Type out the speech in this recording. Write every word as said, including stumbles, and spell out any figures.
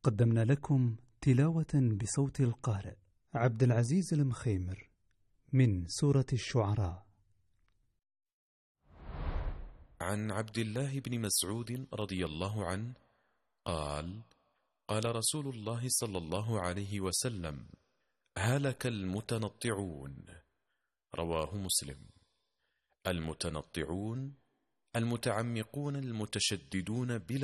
قدمنا لكم تلاوة بصوت القارئ عبد العزيز المخيمر من سورة الشعراء. عن عبد الله بن مسعود رضي الله عنه قال: قال رسول الله صلى الله عليه وسلم: هلك المتنطعون. رواه مسلم. المتنطعون المتعمقون المتشددون بلا